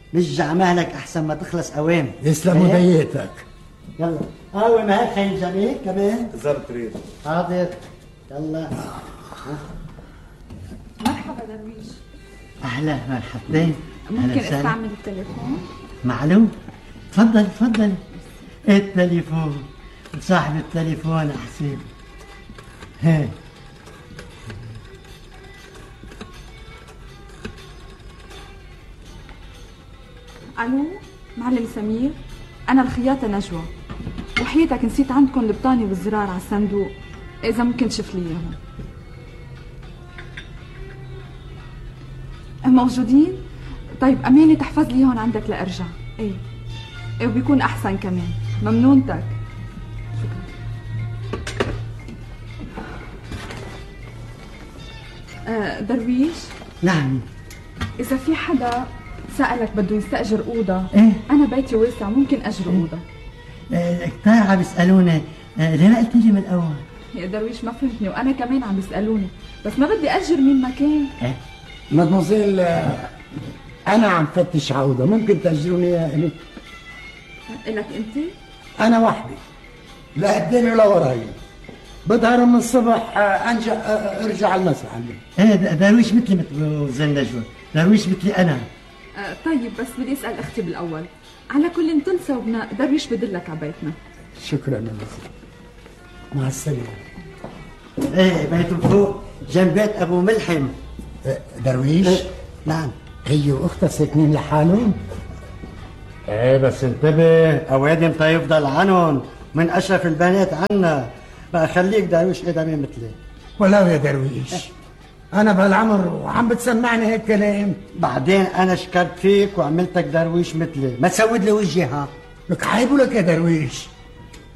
رجع مهلك احسن ما تخلص اوام. يسلم وديتك. يلا قوم هيك خي جميل كمان. زر تريد. حاضر. يلا. مرحبا درويش. اهلا مرحبتين. ممكن استعمل التليفون؟ معلوم. تفضل تفضل. التليفون صاحب التليفون احسن. هي الو معلم سمير، انا الخياطه نجوى، وحياتك نسيت عندكم البطانه والزرار على الصندوق، اذا ممكن تشوف لي اياهم. موجودين؟ طيب امانه تحفظ لي هون عندك لارجع. ايه وبيكون احسن كمان. ممنونتك. درويش. نعم. اذا في حدا سألك بده يستأجر أوضة، إيه؟ أنا بيتي واسع، ممكن أجر أوضة. كتار عم يسألوني، ليه ما قلت لي من الأول؟ يا درويش ما فهمتني، وأنا كمان عم يسألوني، بس ما بدي أجر من مكان. مدموزيل، أنا عم فتش على أوضة، ممكن تأجروني إياها إلي؟ إلك أنت؟ أنا وحدي، لا قدامي ولا وراي، بظهر من الصبح أرجع المساء عندي. درويش مثلي مثل زين نجوى، درويش مثلي أنا. طيب بس بدي أسأل أختي بالأول. على كل تنسى وبنا درويش بدلك على بيتنا. شكرا مدموزيل، مع السلامة. بيته فوق جنب بيت أبو ملحم. درويش؟ نعم. هي وأختها ساكنين لحالهم؟ بس انتبه، أوادم يفضل عنهم، من أشرف البنات عنا، بقى خليك درويش إدمي مثلي. ولو يا درويش، أنا بهالعمر وعم بتسمعني هيك كلام. بعدين أنا شكرت فيك وعملتك درويش مثلي، ما تسود لي وجهي. ها لك عيب لك يا درويش،